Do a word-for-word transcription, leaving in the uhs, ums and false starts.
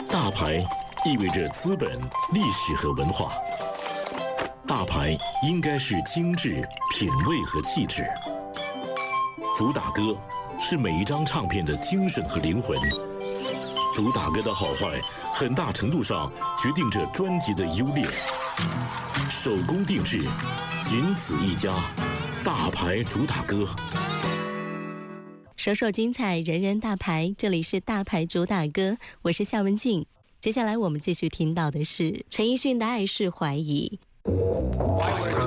大牌意味着资本、历史和文化。大牌应该是精致、品味和气质。主打歌是每一张唱片的精神和灵魂。主打歌的好坏，很大程度上决定着专辑的优劣。手工定制，仅此一家，大牌主打歌。 首首精彩，人人大牌，这里是大牌主打歌，我是夏文静。接下来我们继续听到的是陈奕迅的《爱是怀疑》。